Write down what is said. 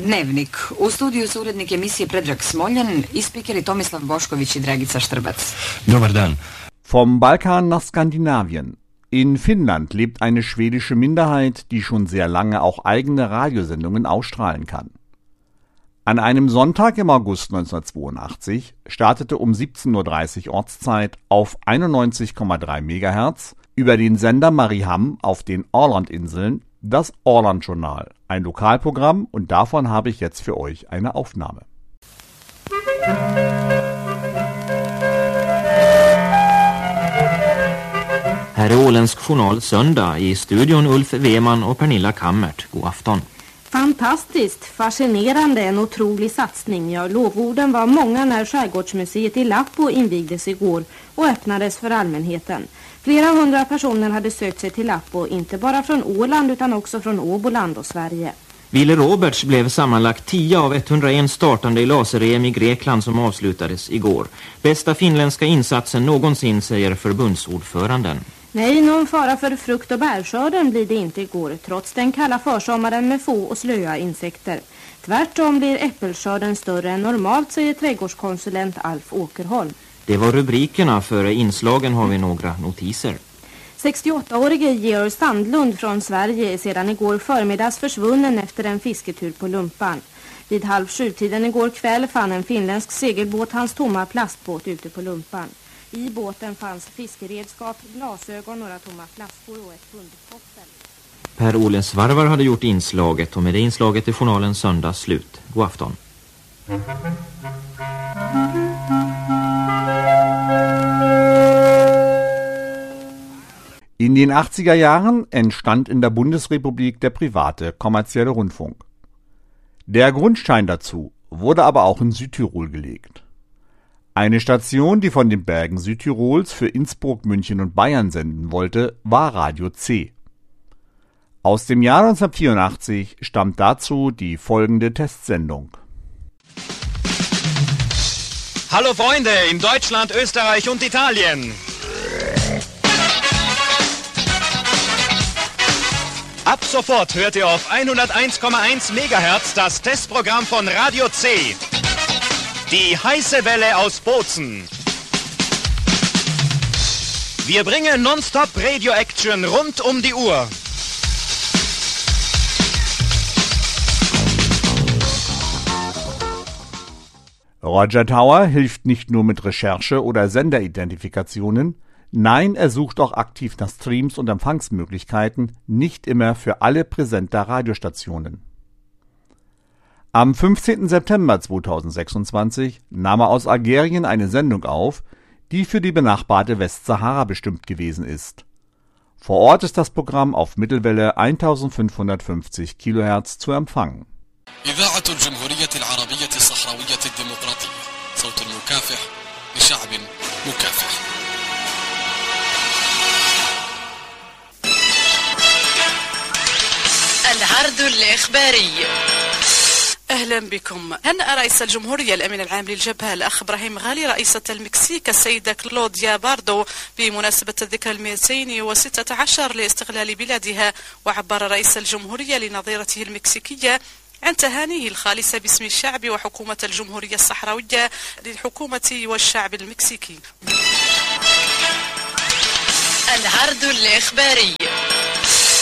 Dnevnik. U studiju su urednik emisije Predrag Smoljan, i spikeri Tomislav Bošković i Dragica Štrbac. Dobar dan. Vom Balkan nach Skandinavien. In Finnland lebt eine schwedische Minderheit, die schon sehr lange auch eigene Radiosendungen ausstrahlen kann. An einem Sonntag im August 1982 startete um 17:30 Uhr Ortszeit auf 91,3 MHz über den Sender Mariehamn auf den Ålandinseln das Ålandsjournal, ein Lokalprogramm, und davon habe ich jetzt für euch eine Aufnahme. Här är Åländsk journal söndag, i studion Ulf Weman och Pernilla Kammert. God afton. Fantastiskt, fascinerande, en otrolig satsning. Ja, lovorden var många när Skärgårdsmuseet i Lappo invigdes igår och öppnades för allmänheten. Flera hundra personer hade sökt sig till Lappo, inte bara från Åland utan också från Åboland och Sverige. Ville Roberts blev sammanlagt 10 av 101 startande i laser-EM i Grekland som avslutades igår. Bästa finländska insatsen någonsin, säger förbundsordföranden. Nej, någon fara för frukt- och bärskörden blir det inte igår, trots den kalla försommaren med få och slöa insekter. Tvärtom blir äppelskörden större än normalt, säger trädgårdskonsulent Alf Åkerholm. Det var rubrikerna, för inslagen har vi några notiser. 68-årige Georg Sandlund från Sverige är sedan igår förmiddags försvunnen efter en fisketur på Lumpan. Vid 6:30 igår kväll fann en finländsk segelbåt hans tomma plastbåt ute på Lumpan. I båten fanns fiskeredskap, glasögon, några tomma flaskor och ett hundkoppel. Per-Ole Svarvar hade gjort inslaget, och med det inslaget är journalen söndag slut. God afton. In den 80er Jahren entstand in der Bundesrepublik der private kommerzielle Rundfunk. Der Grundstein dazu wurde aber auch in Südtirol gelegt. Eine Station, die von den Bergen Südtirols für Innsbruck, München und Bayern senden wollte, war Radio C. Aus dem Jahr 1984 stammt dazu die folgende Testsendung. Hallo Freunde in Deutschland, Österreich und Italien. Ab sofort hört ihr auf 101,1 MHz das Testprogramm von Radio C. Die heiße Welle aus Bozen. Wir bringen Nonstop Radio Action rund um die Uhr. Roger Tower hilft nicht nur mit Recherche oder Senderidentifikationen, nein, er sucht auch aktiv nach Streams und Empfangsmöglichkeiten, nicht immer für alle präsenter Radiostationen. Am 15. September 2026 nahm er aus Algerien eine Sendung auf, die für die benachbarte Westsahara bestimmt gewesen ist. Vor Ort ist das Programm auf Mittelwelle 1550 kHz zu empfangen. إذاعة الجمهورية العربية الصحراوية الديمقراطية صوت المكافح لشعب مكافح. العرض الإخباري. أهلا بكم. هنأ رئيس الجمهورية الأمين العام للجبهة الأخ إبراهيم غالي رئيسة المكسيك السيدة كلوديا باردو بمناسبة الذكرى 216 لاستقلال بلادها، وعبر رئيس الجمهورية لنظيرته المكسيكية عن تهانيه الخالصة باسم الشعب وحكومة الجمهورية الصحراوية للحكومة والشعب المكسيكي. العرض الإخباري.